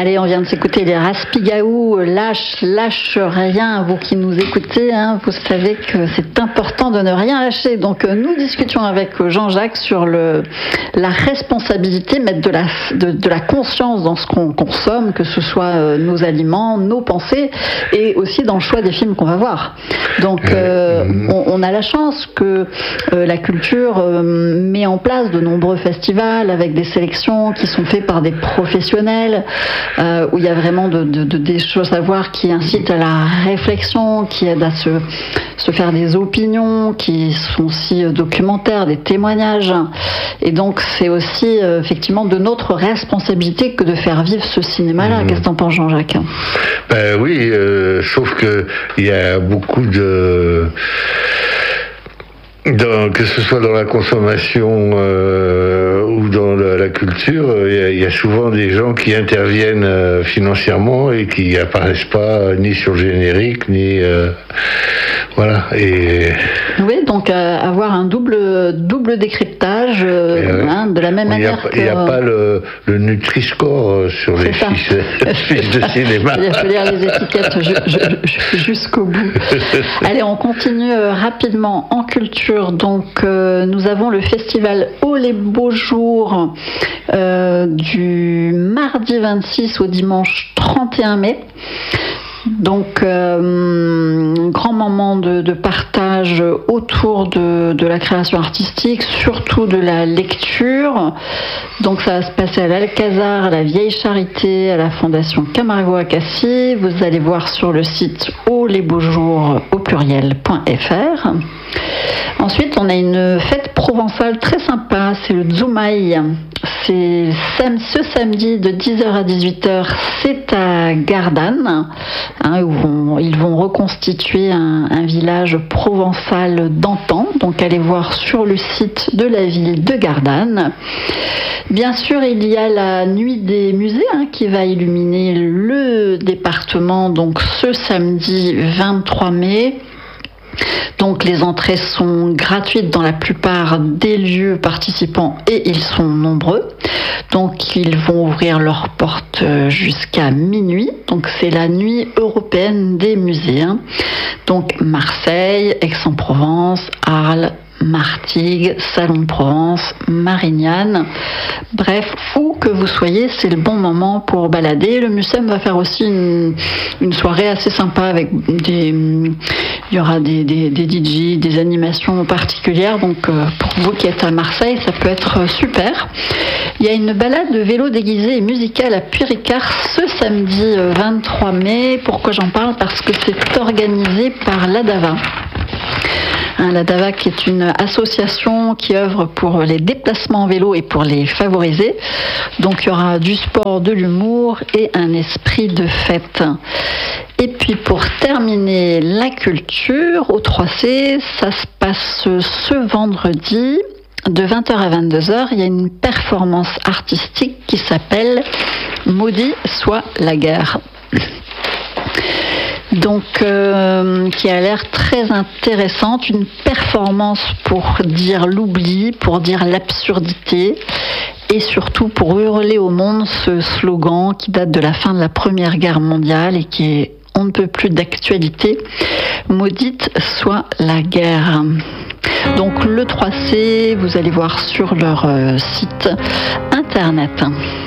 Allez, on vient de s'écouter les Raspigaou, lâche rien, vous qui nous écoutez, hein, vous savez que c'est important de ne rien lâcher. Donc nous discutions avec Jean-Jacques sur la responsabilité, mettre de la conscience dans ce qu'on consomme, que ce soit nos aliments, nos pensées, et aussi dans le choix des films qu'on va voir. Donc on a la chance que la culture met en place de nombreux festivals avec des sélections qui sont faites par des professionnels, où il y a vraiment des choses à voir qui incitent à la réflexion, qui aident à se faire des opinions, qui sont aussi documentaires, des témoignages. Et donc c'est aussi effectivement de notre responsabilité que de faire vivre ce cinéma-là. Qu'est-ce que t'en penses, Jean-Jacques ? Oui, sauf que il y a beaucoup que ce soit dans la consommation ou dans la culture, il y a souvent des gens qui interviennent financièrement et qui apparaissent pas ni sur le générique ni voilà. Et oui, donc avoir un double décryptage de la même manière que... Il n'y a pas le Nutri-Score sur les fiches de cinéma. Il faut lire les étiquettes jusqu'au bout. Allez, on continue rapidement en culture. Donc nous avons le festival Oh les beaux jours du mardi 26 au dimanche 31 mai. Donc grand moment de partage autour de la création artistique, surtout de la lecture. Donc ça va se passer à l'Alcazar, à la Vieille Charité, à la Fondation Camargo à Cassis. Vous allez voir sur le site ohslesbeauxjours au pluriel.fr. Ensuite, on a une fête provençale très sympa, c'est le Zoumaï. C'est ce samedi de 10h à 18h, c'est à Gardanne, où ils vont reconstituer un village provençal d'antan. Donc allez voir sur le site de la ville de Gardanne. Bien sûr, il y a la nuit des musées qui va illuminer le département, donc ce samedi 23 mai. Donc les entrées sont gratuites dans la plupart des lieux participants et ils sont nombreux. Donc ils vont ouvrir leurs portes jusqu'à minuit. Donc c'est la nuit européenne des musées. Donc Marseille, Aix-en-Provence, Arles, Martigues, Salon de Provence, Marignane. Bref, où que vous soyez, c'est le bon moment pour balader. Le MUSEM va faire aussi une soirée assez sympa avec il y aura des DJ, des animations particulières. Donc pour vous qui êtes à Marseille, ça peut être super. Il y a une balade de vélo déguisé et musicale à Puy-Ricard ce samedi 23 mai. Pourquoi j'en parle ? Parce que c'est organisé par l'ADAVA. L'ADAVA qui est une association qui œuvre pour les déplacements en vélo et pour les favoriser. Donc il y aura du sport, de l'humour et un esprit de fête. Et puis pour terminer la culture, au 3C, ça se passe ce vendredi. De 20h à 22h, il y a une performance artistique qui s'appelle « Maudit soit la guerre ». Donc, qui a l'air très intéressante, une performance pour dire l'oubli, pour dire l'absurdité et surtout pour hurler au monde ce slogan qui date de la fin de la Première Guerre mondiale et qui est on ne peut plus d'actualité, maudite soit la guerre. Donc le 3C, vous allez voir sur leur site internet.